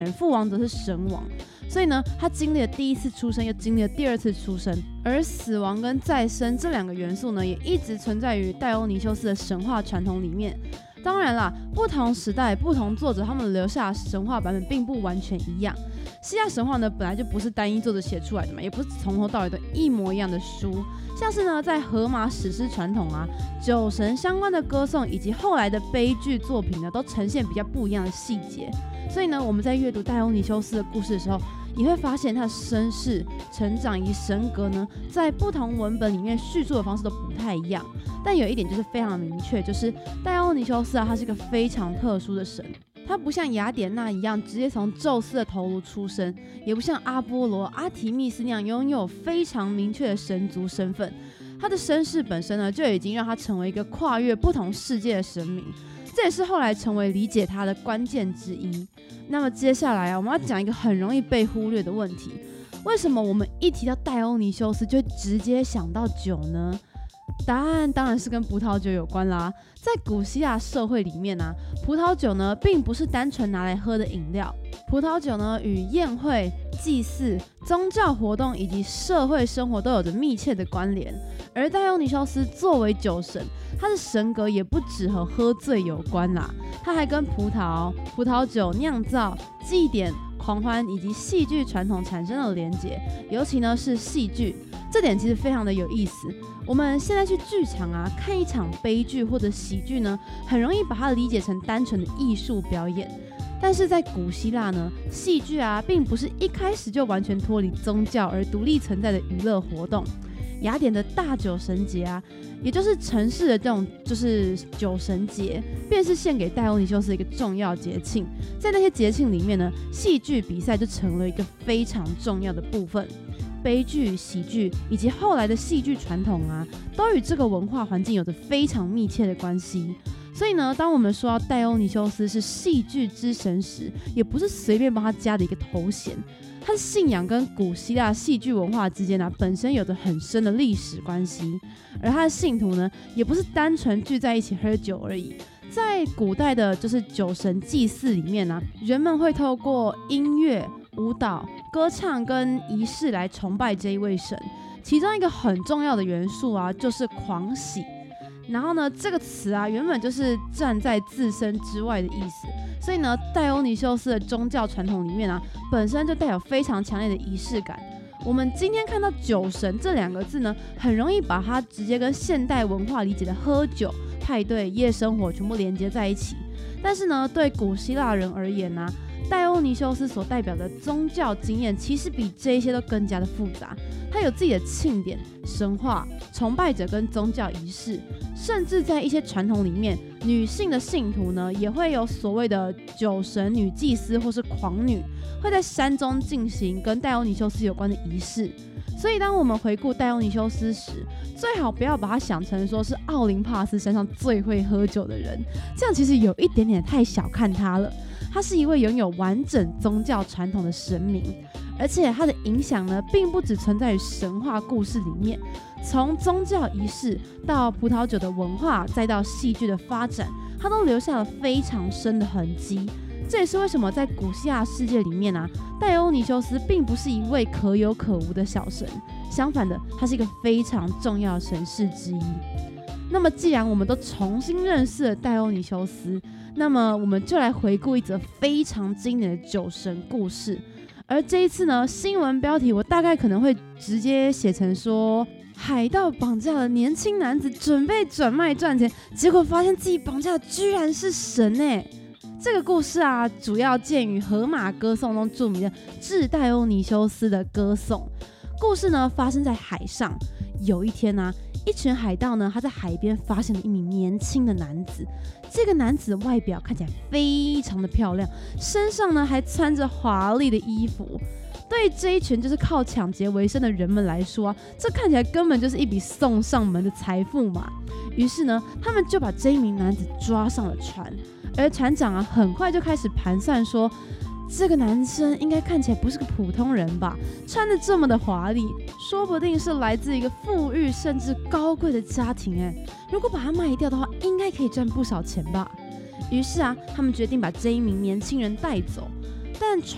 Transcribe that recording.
父王则是神王。所以呢，他经历了第一次出生，又经历了第二次出生，而死亡跟再生这两个元素呢，也一直存在于戴欧尼修斯的神话传统里面。当然啦，不同时代、不同作者他们留下的神话版本并不完全一样。希腊神话呢，本来就不是单一作者写出来的嘛，也不是从头到尾都一模一样的书。像是呢，在荷马史诗传统啊，酒神相关的歌颂以及后来的悲剧作品呢，都呈现比较不一样的细节。所以呢，我们在阅读戴欧尼修斯的故事的时候，你会发现他的身世、成长以及神格呢，在不同文本里面叙述的方式都不太一样。但有一点就是非常明确，就是戴欧尼修斯啊，他是一个非常特殊的神。他不像雅典娜一样直接从宙斯的头颅出生，也不像阿波罗、阿提密斯那样拥有非常明确的神族身份。他的身世本身呢，就已经让他成为一个跨越不同世界的神明，这也是后来成为理解他的关键之一。那么接下来啊，我们要讲一个很容易被忽略的问题：为什么我们一提到戴欧尼修斯就会直接想到酒呢？答案当然是跟葡萄酒有关啦。在古希腊社会里面啊，葡萄酒呢并不是单纯拿来喝的饮料，葡萄酒呢与宴会、祭祀、宗教活动以及社会生活都有着密切的关联。而戴欧尼修斯作为酒神，他的神格也不只和喝醉有关啦，他还跟葡萄酒酿造、祭典、狂欢以及戏剧传统产生了连结，尤其呢是戏剧，这点其实非常的有意思。我们现在去剧场啊，看一场悲剧或者喜剧呢，很容易把它理解成单纯的艺术表演。但是在古希腊呢，戏剧啊，并不是一开始就完全脱离宗教而独立存在的娱乐活动。雅典的大酒神节啊，也就是城市的这种就是酒神节，便是献给戴欧尼修斯一个重要节庆。在那些节庆里面呢，戏剧比赛就成了一个非常重要的部分。悲剧、喜剧以及后来的戏剧传统啊，都与这个文化环境有着非常密切的关系。所以呢，当我们说到戴欧尼修斯是戏剧之神时，也不是随便帮他加的一个头衔。他的信仰跟古希腊戏剧文化之间本身有着很深的历史关系，而他的信徒呢，也不是单纯聚在一起喝酒而已。在古代的就是酒神祭祀里面啊，人们会透过音乐、舞蹈、歌唱跟仪式来崇拜这一位神。其中一个很重要的元素啊，就是狂喜。然后呢，这个词啊，原本就是站在自身之外的意思。所以呢，戴欧尼修斯的宗教传统里面啊，本身就带有非常强烈的仪式感。我们今天看到酒神这两个字呢，很容易把它直接跟现代文化理解的喝酒、派对、夜生活全部连接在一起。但是呢，对古希腊人而言啊，戴欧尼修斯所代表的宗教经验其实比这一些都更加的复杂。他有自己的庆典、神话、崇拜者跟宗教仪式，甚至在一些传统里面，女性的信徒呢也会有所谓的酒神女祭司或是狂女，会在山中进行跟戴欧尼修斯有关的仪式。所以当我们回顾戴欧尼修斯时，最好不要把它想成说是奥林帕斯山上最会喝酒的人，这样其实有一点点太小看他了。他是一位拥有完整宗教传统的神明，而且他的影响呢，并不只存在于神话故事里面，从宗教仪式到葡萄酒的文化，再到戏剧的发展，他都留下了非常深的痕迹。这也是为什么在古希腊世界里面啊，戴欧尼修斯并不是一位可有可无的小神，相反的，他是一个非常重要的神祇之一。那么既然我们都重新认识了戴欧尼修斯，那么我们就来回顾一则非常经典的酒神故事。而这一次呢，新闻标题我大概可能会直接写成说，海盗绑架了年轻男子，准备转卖赚钱，结果发现自己绑架的居然是神欸。这个故事啊，主要见于荷马歌颂中著名的致戴欧尼修斯的歌颂。故事呢发生在海上，有一天啊，一群海盗呢，他在海边发现了一名年轻的男子。这个男子的外表看起来非常的漂亮，身上呢还穿着华丽的衣服。对这一群就是靠抢劫为生的人们来说啊，这看起来根本就是一笔送上门的财富嘛。于是呢，他们就把这一名男子抓上了船，而船长啊，很快就开始盘算说，这个男生应该看起来不是个普通人吧，穿得这么的华丽，说不定是来自一个富裕甚至高贵的家庭如果把他卖掉的话，应该可以赚不少钱吧。于是啊，他们决定把这一名年轻人带走。但